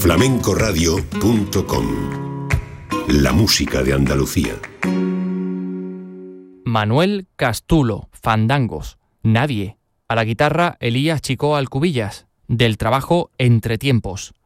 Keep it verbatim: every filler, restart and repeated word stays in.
flamencoradio punto com. La música de Andalucía. Manuel Castulo, Fandangos, Nadie. A la guitarra, Elías Chicó Alcubillas, del trabajo Entre Tiempos.